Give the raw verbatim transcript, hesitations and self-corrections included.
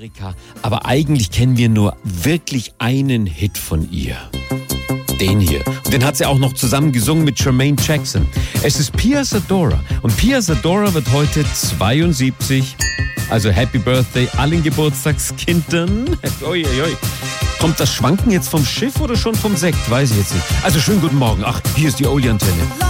Amerika, aber eigentlich kennen wir nur wirklich einen Hit von ihr. Den hier. Und den hat sie auch noch zusammen gesungen mit Jermaine Jackson. Es ist Pia Zadora. Und Pia Zadora wird heute zweiundsiebzig. Also Happy Birthday allen Geburtstagskindern. Oi, oi, oi. Kommt das Schwanken jetzt vom Schiff oder schon vom Sekt? Weiß ich jetzt nicht. Also schönen guten Morgen. Ach, hier ist die Oli-Antenne.